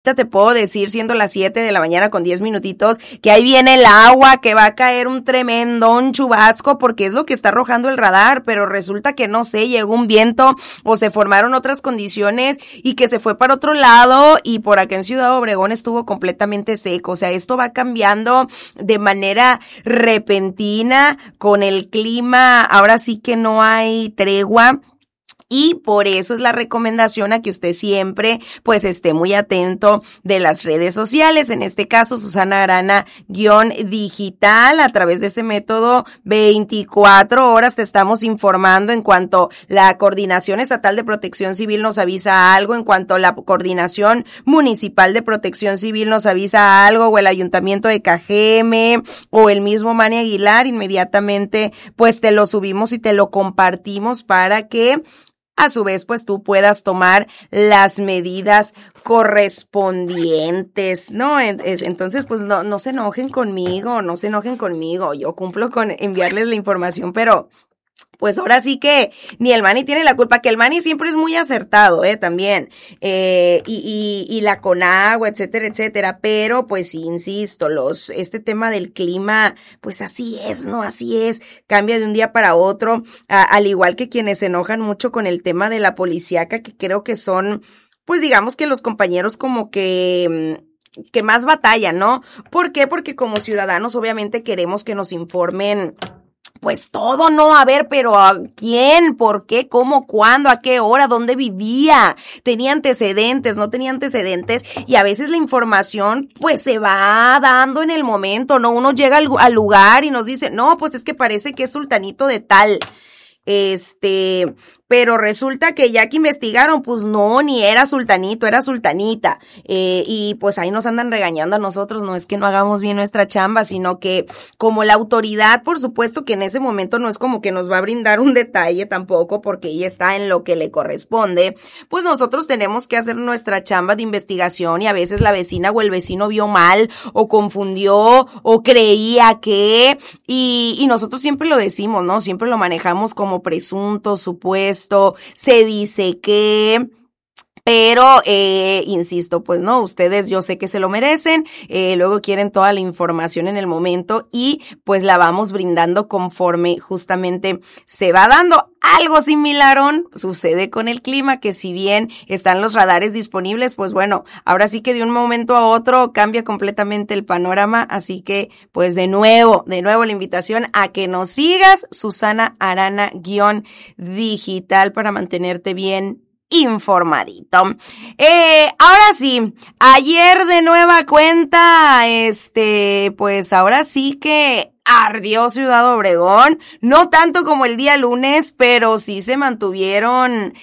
te puedo decir, siendo las 7 de la mañana con 10 minutitos, que ahí viene el agua, que va a caer un tremendón chubasco, porque es lo que está arrojando el radar, pero resulta que no sé, llegó un viento o se formaron otras condiciones y que se fue para otro lado, y por acá en Ciudad Obregón estuvo completamente seco. O sea, esto va cambiando de manera repentina con el clima, ahora sí que no hay tregua. Y por eso es la recomendación a que usted siempre pues esté muy atento de las redes sociales. En este caso, Susana Arana-digital, a través de ese método 24 horas te estamos informando en cuanto la Coordinación Estatal de Protección Civil nos avisa algo, en cuanto la Coordinación Municipal de Protección Civil nos avisa algo, o el Ayuntamiento de Cajeme, o el mismo Manny Aguilar, inmediatamente pues te lo subimos y te lo compartimos para que a su vez, pues tú puedas tomar las medidas correspondientes, ¿no? Entonces, pues no se enojen conmigo, yo cumplo con enviarles la información, pero pues ahora sí que ni el Manny tiene la culpa, que el Manny siempre es muy acertado, también, y la Conagua, etcétera, etcétera, pero pues sí, insisto, este tema del clima, pues así es, ¿no? Así es, cambia de un día para otro, al igual que quienes se enojan mucho con el tema de la policíaca, que creo que son, pues digamos que los compañeros como que más batallan, ¿no? ¿Por qué? Porque como ciudadanos obviamente queremos que nos informen pues todo, ¿no? A ver, pero ¿a quién? ¿Por qué? ¿Cómo? ¿Cuándo? ¿A qué hora? ¿Dónde vivía? ¿Tenía antecedentes? ¿No tenía antecedentes? Y a veces la información pues se va dando en el momento, ¿no? Uno llega al lugar y nos dice, no, pues es que parece que es sultanito de tal. Pero resulta que ya que investigaron, pues no, ni era sultanito, era sultanita, y pues ahí nos andan regañando a nosotros. No es que no hagamos bien nuestra chamba, sino que como la autoridad, por supuesto que en ese momento no es como que nos va a brindar un detalle tampoco, porque ella está en lo que le corresponde, pues nosotros tenemos que hacer nuestra chamba de investigación, y a veces la vecina o el vecino vio mal, o confundió, o creía que, y nosotros siempre lo decimos, ¿no? Siempre lo manejamos como presunto, supuesto, se dice que, pero, insisto, pues no, ustedes yo sé que se lo merecen, luego quieren toda la información en el momento y pues la vamos brindando conforme justamente se va dando. Algo similar sucede con el clima, que si bien están los radares disponibles, pues bueno, ahora sí que de un momento a otro cambia completamente el panorama, así que pues de nuevo la invitación a que nos sigas, Susana Arana-digital, para mantenerte bien informadito. Ahora sí, ayer de nueva cuenta, pues ahora sí que ardió Ciudad Obregón, no tanto como el día lunes, pero sí se mantuvieron,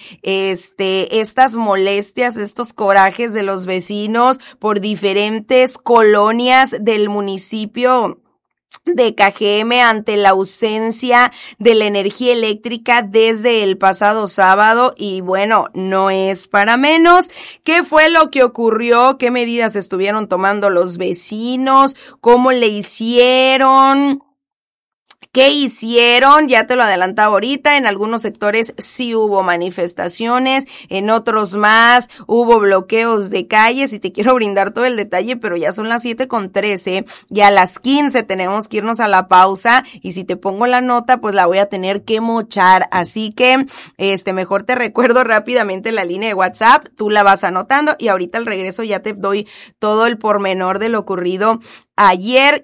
estas molestias, estos corajes de los vecinos por diferentes colonias del municipio de Cajeme ante la ausencia de la energía eléctrica desde el pasado sábado. Y bueno, no es para menos. ¿Qué fue lo que ocurrió? ¿Qué medidas estuvieron tomando los vecinos? ¿Cómo le hicieron? ¿Qué hicieron? Ya te lo adelantaba ahorita, en algunos sectores sí hubo manifestaciones, en otros más hubo bloqueos de calles, y te quiero brindar todo el detalle, pero ya son las 7:13, y a las 15 tenemos que irnos a la pausa, y si te pongo la nota, pues la voy a tener que mochar, así que, mejor te recuerdo rápidamente la línea de WhatsApp, tú la vas anotando, y ahorita al regreso ya te doy todo el pormenor de lo ocurrido ayer,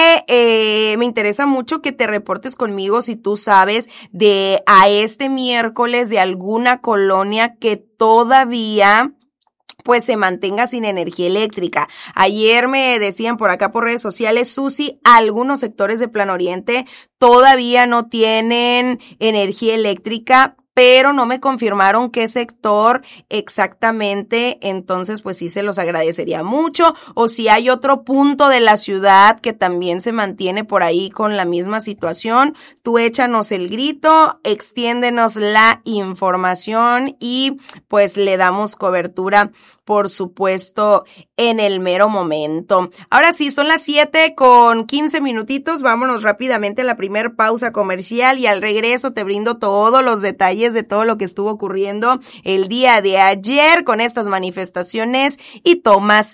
que me interesa mucho que te reportes conmigo si tú sabes de a este miércoles de alguna colonia que todavía pues se mantenga sin energía eléctrica. Ayer me decían por acá por redes sociales, Susi, algunos sectores de Plan Oriente todavía no tienen energía eléctrica, pero no me confirmaron qué sector exactamente, entonces pues sí se los agradecería mucho, o si hay otro punto de la ciudad que también se mantiene por ahí con la misma situación, tú échanos el grito, extiéndenos la información y pues le damos cobertura, por supuesto, en el mero momento. Ahora sí, son las 7:15, vámonos rápidamente a la primer pausa comercial, y al regreso te brindo todos los detalles detalles de todo lo que estuvo ocurriendo el día de ayer con estas manifestaciones y tomas